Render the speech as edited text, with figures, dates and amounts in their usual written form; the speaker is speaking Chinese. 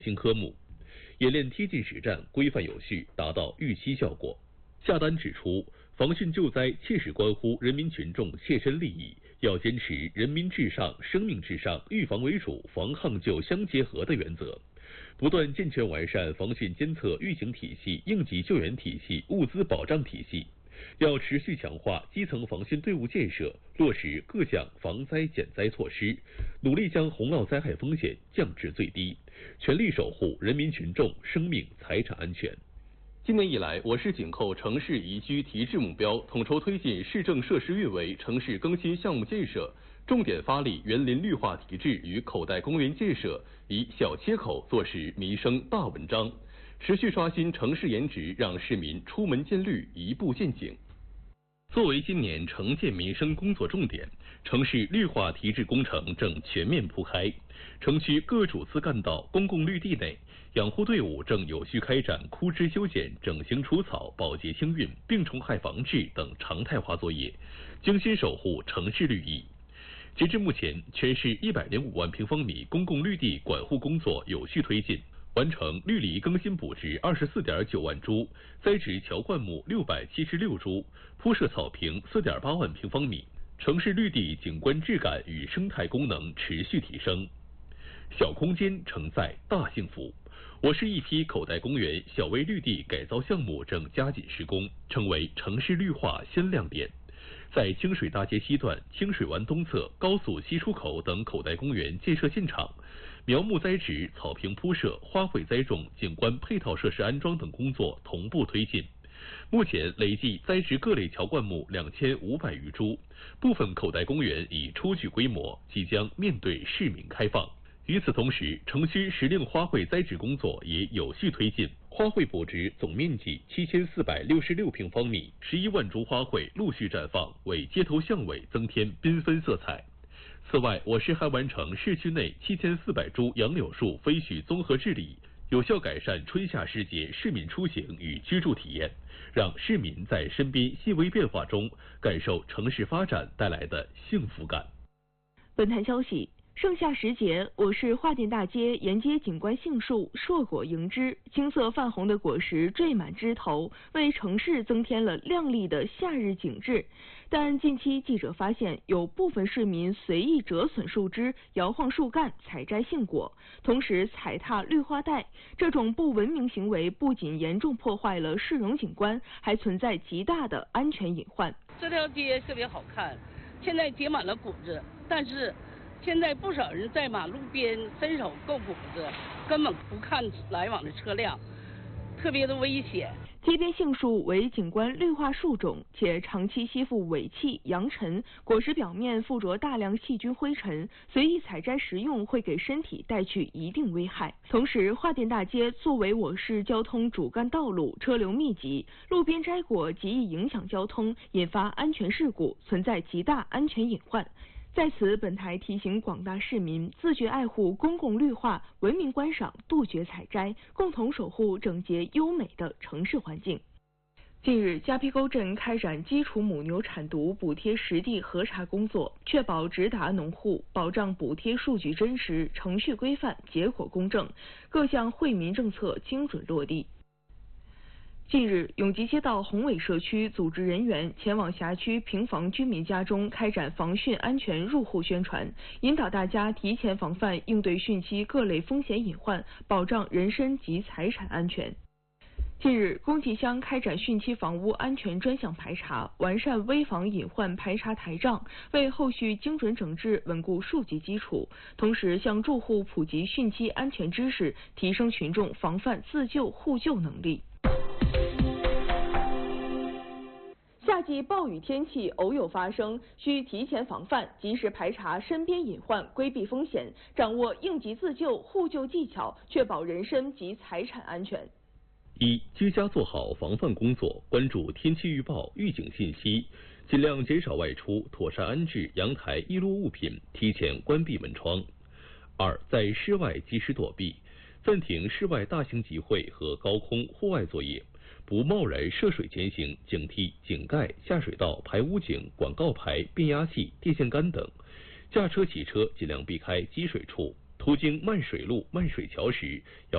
新科目。演练贴近实战，规范有序，达到预期效果。下单指出，防汛救灾切实关乎人民群众切身利益，要坚持人民至上、生命至上、预防为主、防抗救相结合的原则，不断健全完善防汛监测预警体系、应急救援体系、物资保障体系。要持续强化基层防汛队伍建设，落实各项防灾减灾措施，努力将洪涝灾害风险降至最低，全力守护人民群众生命财产安全。今年以来，我市紧扣城市宜居提质目标，统筹推进市政设施运维、城市更新项目建设，重点发力园林绿化提质与口袋公园建设，以小切口做实民生大文章，持续刷新城市颜值，让市民出门见绿，一步见景。作为今年城建民生工作重点，城市绿化提质工程正全面铺开。城区各主次干道、公共绿地内，养护队伍正有序开展枯枝修剪、整形除草、保洁清运、病虫害防治等常态化作业，精心守护城市绿意。截至目前，全市105万平方米公共绿地管护工作有序推进。完成绿篱更新补植24.9万株，栽植乔灌木676株，铺设草坪4.8万平方米，城市绿地景观质感与生态功能持续提升。小空间承载大幸福。我市一批口袋公园小微绿地改造项目正加紧施工，成为城市绿化新亮点。在清水大街西段、清水湾东侧、高速西出口等口袋公园建设现场，苗木栽植、草坪铺设、花卉栽种、景观配套设施安装等工作同步推进。目前累计栽植各类乔灌木2500余株，部分口袋公园已初具规模，即将面对市民开放。与此同时，城区时令花卉栽植工作也有序推进，花卉补植总面积7466平方米，11万株花卉陆续绽放，为街头巷尾增添缤纷色彩。此外，我市还完成市区内7400株杨柳树飞絮综合治理，有效改善春夏时节市民出行与居住体验，让市民在身边细微变化中感受城市发展带来的幸福感。 本台消息。盛夏时节，我市桦甸大街沿街景观杏树硕果迎枝，青色泛红的果实缀满枝头，为城市增添了亮丽的夏日景致。但近期记者发现，有部分市民随意折损树枝、摇晃树干、采摘杏果，同时踩踏绿化带。这种不文明行为不仅严重破坏了市容景观，还存在极大的安全隐患。 这条街特别好看，现在结满了果子，但是现在不少人在马路边伸手够果子，根本不看来往的车辆，特别的危险。 街边杏树为景观绿化树种，且长期吸附尾气、扬尘，果实表面附着大量细菌灰尘，随意采摘食用会给身体带去一定危害。同时，桦甸大街作为我市交通主干道路，车流密集，路边摘果极易影响交通，引发安全事故，存在极大安全隐患。在此，本台提醒广大市民自觉爱护公共绿化，文明观赏，杜绝采摘，共同守护整洁优美的城市环境。近日，夹皮沟镇开展基础母牛产犊补贴实地核查工作，确保直达农户，保障补贴数据真实、程序规范、结果公正，各项惠民政策精准落地。近日，永吉街道宏伟社区组织人员前往辖区平房居民家中开展防汛安全入户宣传，引导大家提前防范应对汛期各类风险隐患，保障人身及财产安全。近日，公集乡开展汛期房屋安全专项排查，完善危房隐患排查台账，为后续精准整治稳固数据基础，同时向住户普及汛期安全知识，提升群众防范自救互救能力。夏季暴雨天气偶有发生，需提前防范，及时排查身边隐患，规避风险，掌握应急自救、互救技巧，确保人身及财产安全。 一、居家做好防范工作，关注天气预报、预警信息，尽量减少外出，妥善安置阳台易落物品，提前关闭门窗。二、在室外及时躲避，暂停室外大型集会和高空户外作业。不贸然涉水前行，警惕井盖、下水道、排污井、广告牌、变压器、电线杆等。驾车、骑车尽量避开积水处，途经漫水路、漫水桥时，要